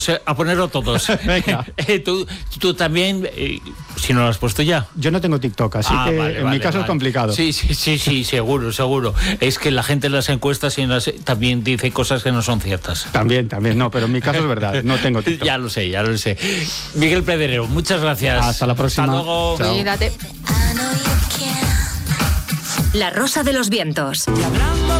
A ponerlo todos. Venga. Tú también, si no lo has puesto ya. Yo no tengo TikTok, así que en mi caso es complicado. Sí, seguro. Es que la gente en las encuestas también dice cosas que no son ciertas. También, no, pero en mi caso es verdad, no tengo TikTok. Ya lo sé. Miguel Pedrero, muchas gracias. Hasta la próxima. Hasta luego. Cuídate. La Rosa de los Vientos.